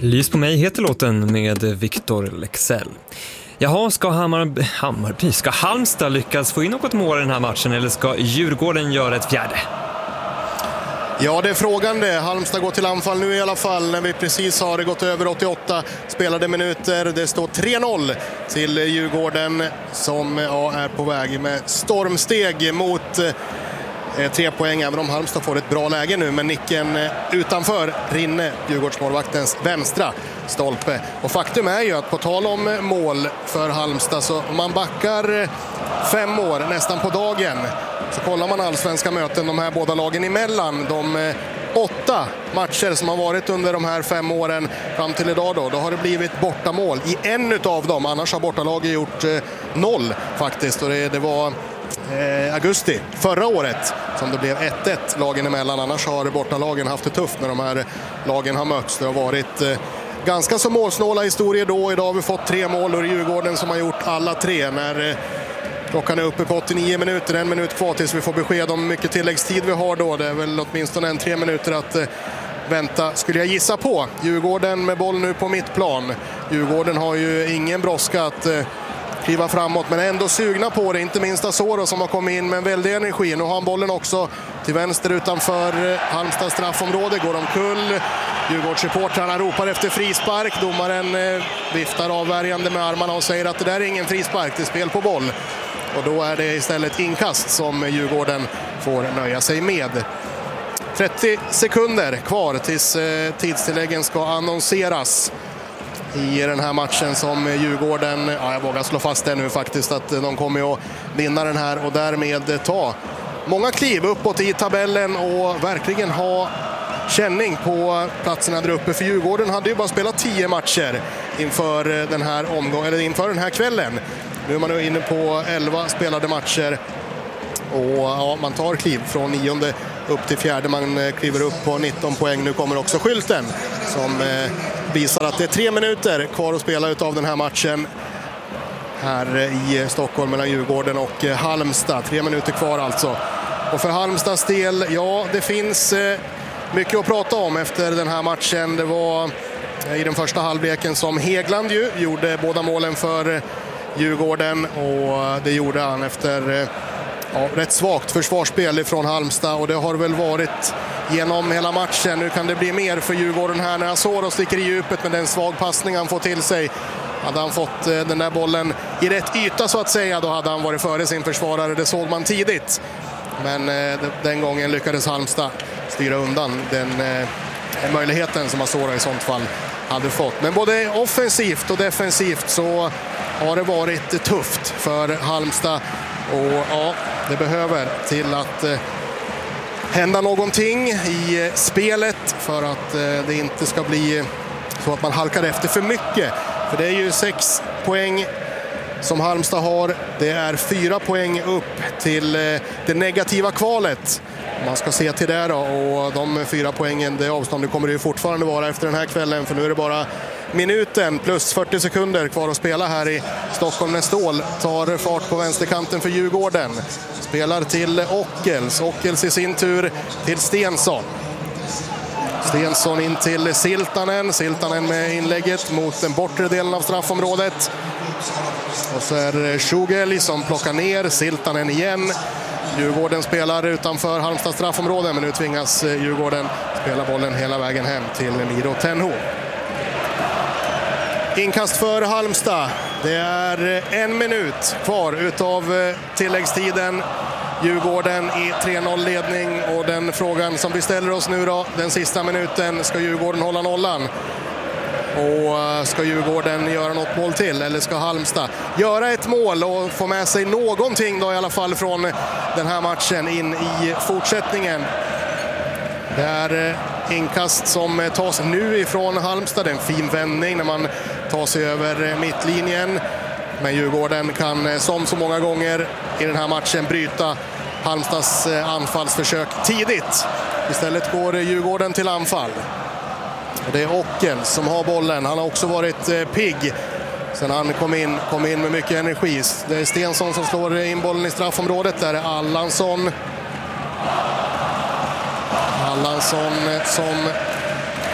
Lys på mig heter låten med Victor Lexell. Jaha, ska Halmstad lyckas få in något mål i den här matchen eller ska Djurgården göra ett fjärde? Ja, det är frågan det. Halmstad går till anfall nu i alla fall när vi precis har gått över 88 spelade minuter. Det står 3-0 till Djurgården som är på väg med stormsteg mot 3 poäng, även om Halmstad får ett bra läge nu, men nicken utanför Rinne, Djurgårdsmålvaktens vänstra stolpe. Och faktum är ju att på tal om mål för Halmstad, så om man backar 5 år nästan på dagen, så kollar man allsvenska möten de här båda lagen emellan, de 8 matcher som har varit under de här 5 åren fram till idag då har det blivit bortamål i en av dem. Annars har bortalaget gjort 0 faktiskt, och det var augusti förra året som det blev 1-1 lagen emellan. Annars har bortalagen haft det tufft när de här lagen har mötts. Det har varit ganska så målsnåla historier då. Idag har vi fått 3 mål och Djurgården som har gjort alla 3 när klockan är uppe på 89 minuter, 1 minut kvar tills vi får besked om hur mycket tilläggstid vi har då. Det är väl åtminstone 3 minuter att vänta, skulle jag gissa på. Djurgården med boll nu på mittplan. Djurgården har ju ingen brådska att kliva framåt, men ändå sugna på det. Inte minst Asoro som har kommit in med en väldig energi. Nu har han bollen också till vänster utanför Halmstad straffområde. Går omkull. Djurgårdssupportrarna ropar efter frispark. Domaren viftar avvärjande med armarna och säger att det där är ingen frispark, det är spel på boll. Och då är det istället inkast som Djurgården får nöja sig med. 30 sekunder kvar tills tidstilläggen ska annonseras i den här matchen som Djurgården, jag vågar slå fast det nu faktiskt, att de kommer att vinna den här och därmed ta många kliv uppåt i tabellen och verkligen ha känning på platserna där uppe. För Djurgården hade ju bara spelat 10 matcher inför den här omgången, eller inför den här kvällen. Nu är man inne på 11 spelade matcher och man tar kliv från 9:e upp till 4:e. Man kliver upp på 19 poäng. Nu kommer också skylten som visar att det är 3 minuter kvar att spela utav den här matchen här i Stockholm mellan Djurgården och Halmstad. 3 minuter kvar alltså. Och för Halmstads del, ja, det finns mycket att prata om efter den här matchen. Det var i den första halvleken som Hegland gjorde båda målen för Djurgården, och det gjorde han efter rätt svagt försvarsspel från Halmstad, och det har väl varit genom hela matchen. Nu kan det bli mer för Djurgården här när Asoro sticker i djupet med den svag passning han får till sig. Hade han fått den där bollen i rätt yta så att säga, då hade han varit före sin försvarare. Det såg man tidigt. Men den gången lyckades Halmstad styra undan den möjligheten som Asoro i sånt fall hade fått. Men både offensivt och defensivt så har det varit tufft för Halmstad. Och ja, det behöver till att hända någonting i spelet för att det inte ska bli så att man halkar efter för mycket. För det är ju 6 poäng som Halmstad har. Det är 4 poäng upp till det negativa kvalet. Man ska se till det då, och de 4 poängen, det avståndet kommer det ju fortfarande vara efter den här kvällen, för nu är det bara minuten plus 40 sekunder kvar att spela här i Stockholm när Ståhl tar fart på vänsterkanten för Djurgården. Spelar till Ockels. Ockels i sin tur till Stensson. Stensson in till Siltanen. Siltanen med inlägget mot den bortre delen av straffområdet. Och så är det Schugelj som plockar ner Siltanen igen. Djurgården spelar utanför Halmstad straffområde, men nu tvingas Djurgården spela bollen hela vägen hem till Miro Tenho. Inkast för Halmstad. Det är 1 minut kvar utav tilläggstiden. Djurgården i 3-0-ledning, och den frågan som vi ställer oss nu då, den sista minuten, ska Djurgården hålla nollan? Och ska Djurgården göra något mål till, eller ska Halmstad göra ett mål och få med sig någonting då i alla fall från den här matchen in i fortsättningen? Det är inkast som tas nu ifrån Halmstad. Det är en fin vändning när man tar sig över mittlinjen. Men Djurgården kan som så många gånger i den här matchen bryta Halmstads anfallsförsök tidigt. Istället går Djurgården till anfall. Och det är Ockel som har bollen. Han har också varit pigg sen han kom in med mycket energi. Det är Stensson som slår in bollen i straffområdet. Där är Allansson som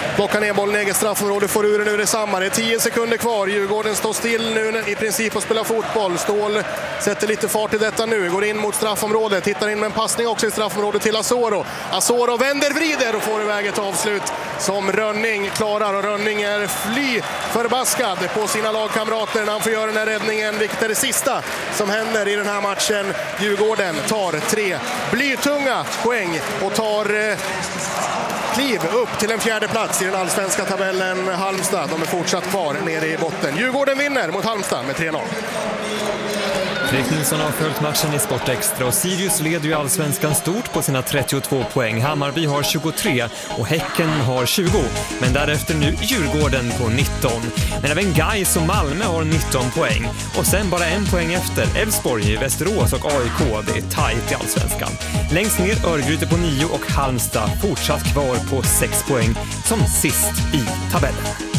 plockar ner bollen i eget straffområde, får ur den ur detsamma. Det är 10 sekunder kvar. Djurgården står still nu i princip och spelar fotboll. Ståhl sätter lite fart i detta nu, går in mot straffområdet, tittar in med en passning också i straffområdet till Asoro. Asoro vänder, vrider och får iväg ett avslut som Rönning klarar, och Rönning är fly förbaskad på sina lagkamrater när han får göra den här räddningen, vilket är det sista som händer i den här matchen. Djurgården tar 3 blytunga poäng och tar kliv upp till en 4:e plats i den allsvenska tabellen. Halmstad, de är fortsatt kvar nere i botten. Djurgården vinner mot Halmstad med 3-0. Fredrik Nilsson har följt matchen i Sport Extra och Sirius leder ju allsvenskan stort på sina 32 poäng. Hammarby har 23 och Häcken har 20. Men därefter nu Djurgården på 19. Men även Gais och Malmö har 19 poäng. Och sen bara en poäng efter Elfsborg, Västerås och AIK. Det är tajt i allsvenskan. Längst ner Örgryte på 9 och Halmstad fortsatt kvar på 6 poäng som sist i tabellen.